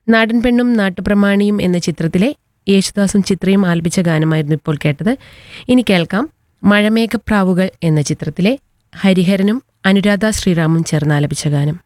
നാടൻ പെണ്ണും നാട്ടുപ്രമാണിയും എന്ന ചിത്രത്തിലെ യേശുദാസും ചിത്രയും ആലപിച്ച ഗാനമായിരുന്നു ഇപ്പോൾ കേട്ടത്. ഇനി കേൾക്കാം മഴമേഘപ്രാവുകൾ എന്ന ചിത്രത്തിലെ ഹരിഹരനും അനുരാധ ശ്രീറാമും ചേർന്ന് ആലപിച്ച ഗാനം.